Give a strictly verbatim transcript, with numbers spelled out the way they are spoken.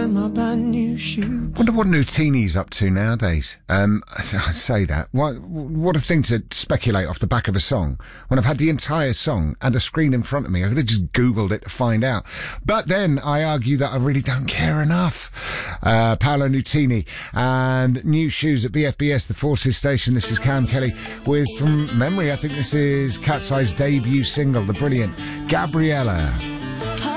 and my brand new shoes. Wonder what Nutini's up to nowadays. Um, I say that. What, what a thing to speculate off the back of a song. When I've had the entire song and a screen in front of me, I could have just Googled it to find out. But then I argue that I really don't care enough. Uh, Paolo Nutini and New Shoes at B F B S, the Forces Station. This is Cam Kelly with, from memory, I think this is Cat's Eye's debut single, the brilliant Gabriella.